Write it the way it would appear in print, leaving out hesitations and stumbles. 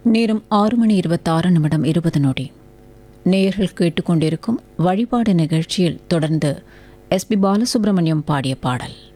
நேரம் 6:26 நேயர்கள் கேட்டுக்கொண்டிருக்கும் வழிபாடு நிகழ்ச்சியில் தொடர்ந்து எஸ்பி பாலசுப்ரமணியம் பாடிய பாடல்.